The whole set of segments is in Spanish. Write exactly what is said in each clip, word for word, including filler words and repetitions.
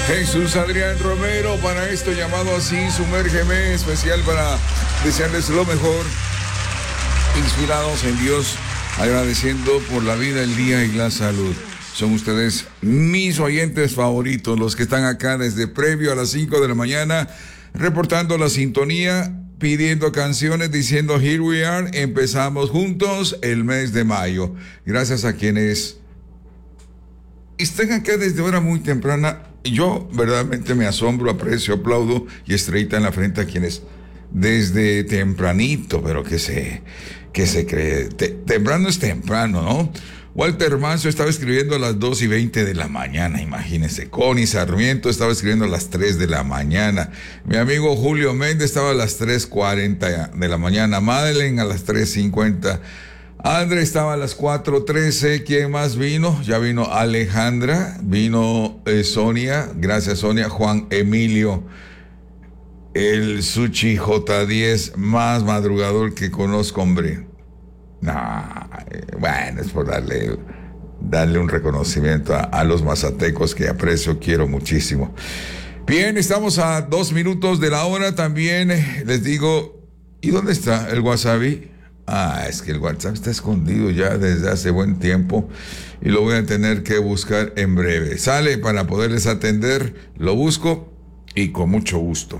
Jesús Adrián Romero, para esto llamado así, Sumérgeme, especial para desearles lo mejor, inspirados en Dios, agradeciendo por la vida, el día y la salud. Son ustedes mis oyentes favoritos, los que están acá desde previo a las cinco de la mañana, reportando la sintonía, pidiendo canciones, diciendo here we are, empezamos juntos el mes de mayo. Gracias a quienes están acá desde hora muy temprana. Yo verdaderamente me asombro, aprecio, aplaudo y estrellita en la frente a quienes desde tempranito, pero que se, que se cree, te, temprano es temprano, ¿no? Walter Manso estaba escribiendo a las dos y veinte de la mañana, imagínense. Connie Sarmiento estaba escribiendo a las tres de la mañana. Mi amigo Julio Méndez estaba a las tres cuarenta de la mañana. Madeleine a las tres cincuenta. André estaba a las cuatro trece. ¿Quién más vino? Ya vino Alejandra, vino eh, Sonia, gracias Sonia, Juan Emilio, el Sushi J diez, más madrugador que conozco, hombre. Nah, eh, bueno, es por darle, darle un reconocimiento a, a los mazatecos que aprecio, quiero muchísimo. Bien, estamos a dos minutos de la hora. También eh, les digo, ¿y dónde está el wasabi? Ah, es que el WhatsApp está escondido ya desde hace buen tiempo y lo voy a tener que buscar en breve. Sale para poderles atender, lo busco y con mucho gusto.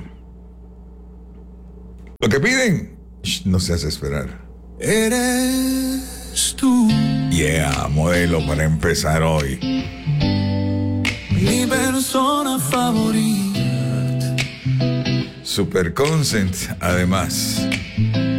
Lo que piden, no se hace esperar. Eres tú. Yeah, modelo para empezar hoy. Mi persona favorita. Super Consent, además.